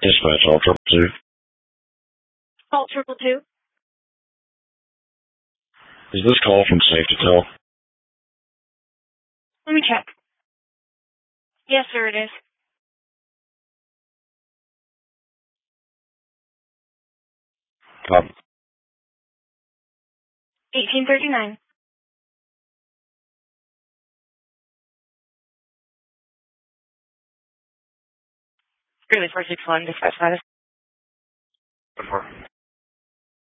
Dispatch all triple two. Call 222. Is this call from Safe to Tell? Let me check. Yes, sir, it is. Copy. 1839. Really 461, dispatch status.